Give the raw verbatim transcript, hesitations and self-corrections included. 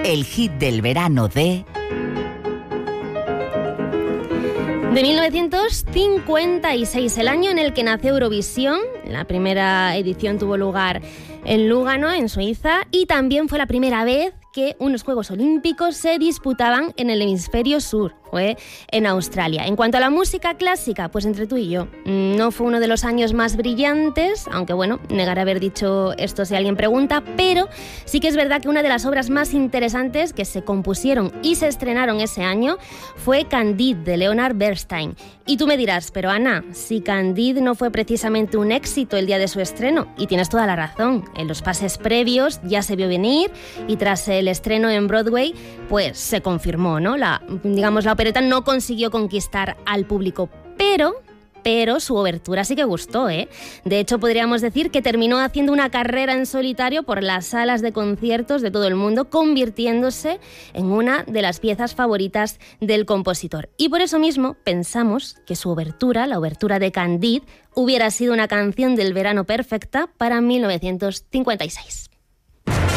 el hit del verano de... De mil novecientos cincuenta y seis, el año en el que nació Eurovisión. La primera edición tuvo lugar en Lugano, en Suiza, y también fue la primera vez que unos Juegos Olímpicos se disputaban en el hemisferio sur, fue en Australia. En cuanto a la música clásica, pues entre tú y yo, no fue uno de los años más brillantes, aunque bueno, negaré haber dicho esto si alguien pregunta, pero sí que es verdad que una de las obras más interesantes que se compusieron y se estrenaron ese año fue Candide, de Leonard Bernstein. Y tú me dirás, pero Ana, si Candide no fue precisamente un éxito el día de su estreno, y tienes toda la razón, en los pases previos ya se vio venir y tras el estreno en Broadway, pues se confirmó, ¿no? La, digamos, la opereta no consiguió conquistar al público, pero... Pero su obertura sí que gustó, ¿eh? De hecho, podríamos decir que terminó haciendo una carrera en solitario por las salas de conciertos de todo el mundo, convirtiéndose en una de las piezas favoritas del compositor. Y por eso mismo pensamos que su obertura, la obertura de Candide, hubiera sido una canción del verano perfecta para mil novecientos cincuenta y seis.